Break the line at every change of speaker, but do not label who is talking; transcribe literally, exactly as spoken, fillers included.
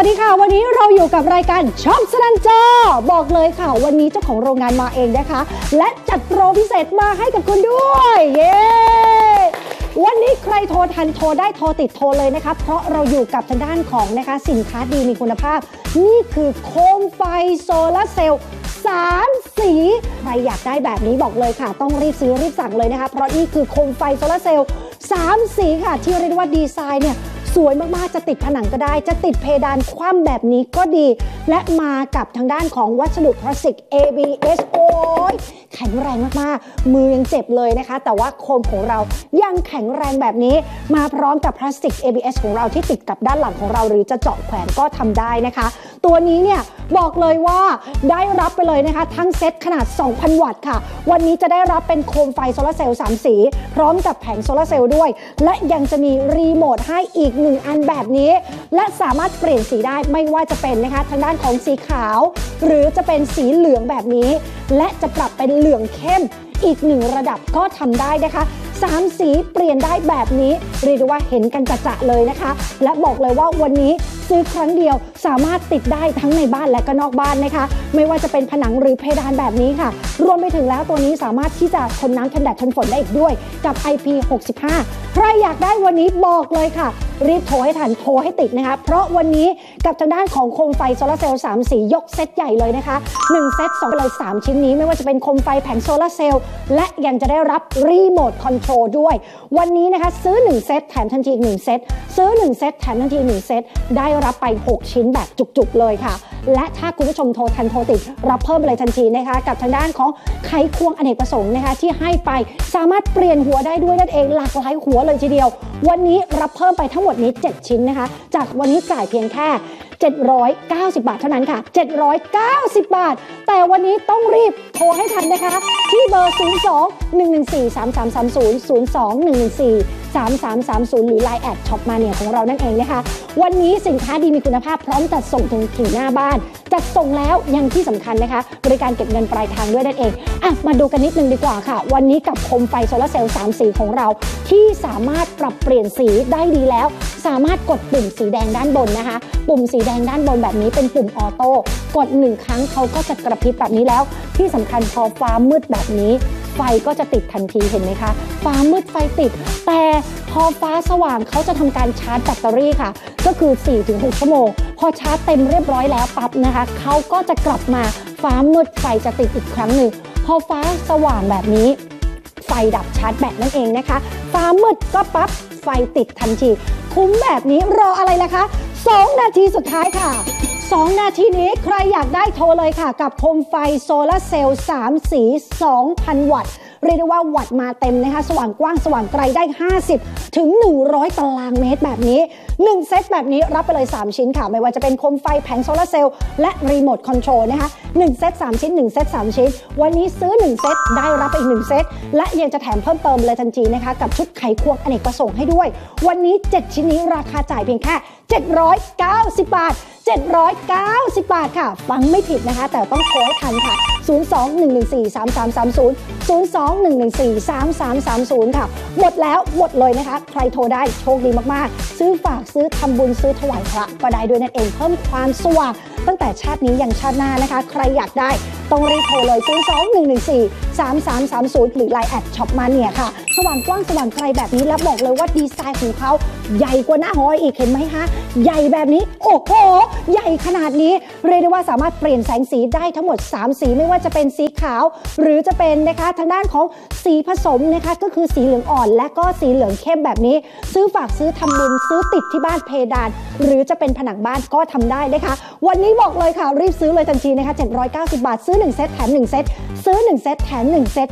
วัสดีค่ะวันนี้เราอยู่กับรายการช็อปสนั่นจอบอกเลยค่ะวันนี้เจ้าของโรงงานมาเองนะคะและจัดโปรพิเศษมาให้กับคุณด้วยเย้วันนี้ใครโทรทันโทรได้โทรติดโทรเลยนะคะเพราะเราอยู่กับทางด้านของนะคะสินค้าดีมีคุณภาพนี่คือโคมไฟโซลาร์เซลล์สามสีใครอยากได้แบบนี้บอกเลยค่ะต้องรีบซื้อรีบสั่งเลยนะคะเพราะนี่คือโคมไฟโซลาร์เซลล์สามสีค่ะที่เรียกว่าดีไซน์เนี่ยสวยมากๆจะติดผนังก็ได้จะติดเพดานคว่ำแบบนี้ก็ดีและมากับทางด้านของวัสดุพลาสติก เอ บี เอส โอ้ยแข็งแรงมากๆมือยังเจ็บเลยนะคะแต่ว่าโคมของเรายังแข็งแรงแบบนี้มาพร้อมกับพลาสติก เอ บี เอส ของเราที่ติดกับด้านหลังของเราหรือจะเจาะแขวนก็ทำได้นะคะตัวนี้เนี่ยบอกเลยว่าได้รับไปเลยนะคะทั้งเซตขนาด สองพัน วัตต์ค่ะวันนี้จะได้รับเป็นโคมไฟโซลาร์เซลล์สามสีพร้อมกับแผงโซลาร์เซลล์ด้วยและยังจะมีรีโมทให้อีกหนึ่งอันแบบนี้และสามารถเปลี่ยนสีได้ไม่ว่าจะเป็นนะคะทางด้านของสีขาวหรือจะเป็นสีเหลืองแบบนี้และจะปรับเป็นเหลืองเข้มอีกหนึ่งระดับก็ทำได้นะคะสามสีเปลี่ยนได้แบบนี้เรียกได้ว่าเห็นกันจะๆเลยนะคะและบอกเลยว่าวันนี้ซื้อครั้งเดียวสามารถติดได้ทั้งในบ้านและก็นอกบ้านนะคะไม่ว่าจะเป็นผนังหรือเพดานแบบนี้ค่ะรวมไปถึงแล้วตัวนี้สามารถที่จะทนน้ำทนแดดทนฝนได้อีกด้วยกับ ไอ พี หกสิบห้า ใครอยากได้วันนี้บอกเลยค่ะรีบโทรให้ทันโทรให้ติดนะคะเพราะวันนี้กับทางด้านของโคมไฟโซลาร์เซลล์สามสียกเซตใหญ่เลยนะคะหนึ่งเซตสองไปเลยสามชิ้นนี้ไม่ว่าจะเป็นโคมไฟแผงโซลาร์เซลล์และยังจะได้รับรีโมทคอนโทรลด้วยวันนี้นะคะซื้อหนึ่งเซตแถมทันทีอีกหนึ่งเซตซื้อหนึ่งเซตแถมทันทีอีกหนึ่งเซตได้รับไปหกชิ้นแบบจุกๆเลยค่ะและถ้าคุณผู้ชมโทรทันโทรติดรับเพิ่มไปเลยทันทีนะคะกับทางด้านของไขควงอเนกประสงค์นะคะที่ให้ไปสามารถเปลี่ยนหัวได้ด้วยนั่นเองหลากหลายหัวเลยทีเดียววันนี้รับเพิ่มไปทั้งหมดนี้เจ็ดชิ้นนะคะจากวันนี้จ่ายเพียงแค่เจ็ดร้อยเก้าสิบบาทเท่านั้นค่ะเจ็ดร้อยเก้าสิบบาทแต่วันนี้ต้องรีบโทรให้ทันนะคะที่เบอร์ศูนย์ สอง หนึ่ง หนึ่ง สี่ สาม สาม สาม ศูนย์ ศูนย์ สอง หนึ่ง หนึ่ง สี่ สาม สาม สาม ศูนย์หรือ ไลน์ แอดช็อปมาเนี่ยของเรานั่นเองนะคะวันนี้สินค้าดีมีคุณภาพพร้อมจัดส่งถึงถึงหน้าบ้านจัดส่งแล้วยังที่สำคัญนะคะบริการเก็บเงินปลายทางด้วยนั่นเองอ่ะมาดูกันนิดนึงดีกว่าค่ะวันนี้กับโคมไฟโซลาร์เซลล์สามสีของเราที่สามารถปรับเปลี่ยนสีได้ดีแล้วสามารถกดปุ่มสีแดงด้านบนนะคะปุ่มสีแดงด้านบนแบบนี้เป็นปุ่มออโต้กดหนึ่งครั้งเขาก็จะกระพริบแบบนี้แล้วที่สำคัญพอฟ้ามืดแบบนี้ไฟก็จะติดทันทีเห็นไหมคะฟ้ามืดไฟติดแต่พอฟ้าสว่างเขาจะทำการชาร์จแบตเตอรี่ค่ะก็คือ สี่ถึงหก ชั่วโมงพอชาร์จเต็มเรียบร้อยแล้วปั๊บนะคะเขาก็จะกลับมาฟ้ามืดไฟจะติดอีกครั้งหนึ่งพอฟ้าสว่างแบบนี้ไฟดับชาร์จแบตนั่นเองนะคะฟ้ามืดก็ปั๊บไฟติดทันทีคุ้มแบบนี้รออะไรล่ะคะสองนาทีสุดท้ายค่ะสองนาทีนี้ใครอยากได้โทรเลยค่ะกับโคมไฟโซลาร์เซลล์สามสี สองพัน วัตต์เรียกได้ว่าวัตต์มาเต็มนะคะสว่างกว้างสว่างไกลได้ห้าสิบถึงหนึ่งร้อยตารางเมตรแบบนี้หนึ่งเซตแบบนี้รับไปเลยสามชิ้นค่ะไม่ว่าจะเป็นโคมไฟแผงโซลาร์เซลล์และรีโมทคอนโทรลนะคะหนึ่งเซตสามชิ้นหนึ่งเซตสามชิ้นวันนี้ซื้อหนึ่งเซตได้รับไปอีกหนึ่งเซตและยังจะแถมเพิ่มเติมเลยทันทีนะคะกับชุดไขควงอเนกประสงค์ให้ด้วยวันนี้เจ็ดชิ้นนี้ราคาจ่ายเพียงแค่เจ็ดร้อยเก้าสิบบาทเจ็ดร้อยเก้าสิบบาทค่ะฟังไม่ผิดนะคะแต่ต้องโทรให้ทันค่ะศูนย์ สอง หนึ่ง หนึ่ง สี่ สาม สาม สาม ศูนย์ ศูนย์ สอง หนึ่ง หนึ่ง สี่ สาม สาม สาม ศูนย์ค่ะหมดแล้วหมดเลยนะคะใครโทรได้โชคดีมากๆซื้อฝากซื้อทำบุญซื้อถวายพระก็ได้ด้วยนั่นเองเพิ่มความสว่างตั้งแต่ชาตินี้ยังชาติหน้านะคะใครอยากได้ต้องรีบโทรเลยศูนย์ สอง หนึ่ง หนึ่ง สี่ สาม สาม สาม ศูนย์หรือ ไลน์ แอดช็อปมาเนี่ยค่ะสว่างกว้างสว่างไกลแบบนี้แล้วบอกเลยว่าดีไซน์ของเขาใหญ่กว่าหน้าหออีกเห็นไหมคะใหญ่แบบนี้โอ้โหใหญ่ขนาดนี้เรียกได้ว่าสามารถเปลี่ยนแสงสีได้ทั้งหมดสามสีไม่ว่าจะเป็นสีขาวหรือจะเป็นนะคะทางด้านของสีผสมนะคะก็คือสีเหลืองอ่อนและก็สีเหลืองเข้มแบบนี้ซื้อฝากซื้อทำบุญซื้อติดที่บ้านเพดานหรือจะเป็นผนังบ้านก็ทำได้นะคะวันนี้บอกเลยค่ะรีบซื้อเลยทันทีนะคะเจ็ดร้อยเก้าสิบบาทซื้อหนึ่งเซตแถมหนึ่งเซตซื้อหนึ่งเซตแถมหนึ่งเซต